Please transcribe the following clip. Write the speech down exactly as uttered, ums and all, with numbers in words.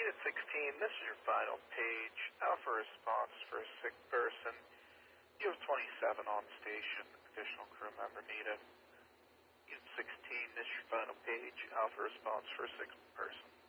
Unit sixteen, this is your final page. Alpha response for a sick person. You have twenty-seven on station. Additional crew member needed. Unit sixteen, this is your final page. Alpha response for a sick person.